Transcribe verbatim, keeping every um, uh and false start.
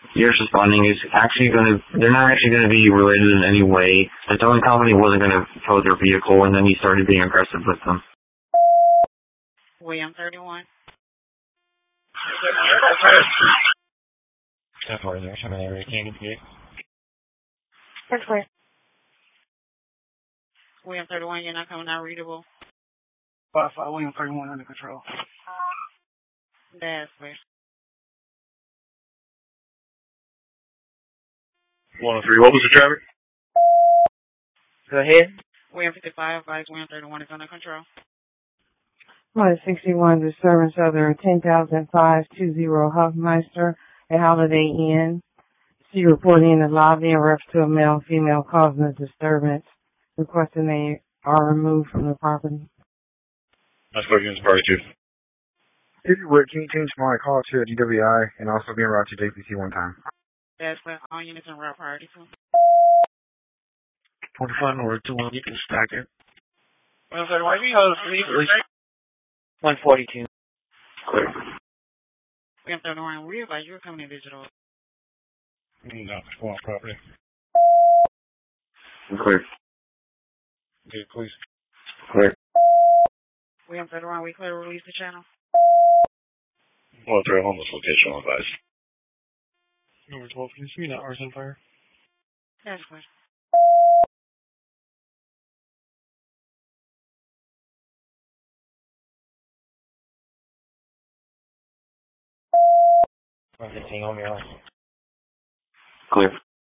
You're just responding is actually going to, they're not actually going to be related in any way. The towing company wasn't going to tow their vehicle, and then he started being aggressive with them. William thirty-one. ten four there, seven eight eight. That's clear. William thirty-one, you're not coming out readable. five five, William thirty-one under control. That's clear. one oh three, what was the traffic? Go ahead. William fifty-five, Vice William thirty-one is under control. one sixty-one, disturbance of the ten thousand five twenty Huffmeister at Holiday Inn. She reported in the lobby in reference to a male and female causing a disturbance, requesting they are removed from the property. That's what units prior to. If you would, can you change my call to a D W I and also be en route to J P C one time? That's clear. All units in route priority two. forty-five North, two one, you can stack it. William thirty-one, we hold leave. one forty-two. Clear. William thirty-one, we advise you're coming in digital. No, it's going on property. Clear. Okay, please. Clear. William thirty-one, we clear to release the channel. one oh three, homeless location on advice. Number twelve, can you see me not arson fire? That's clear. one fifteen on me. Clear.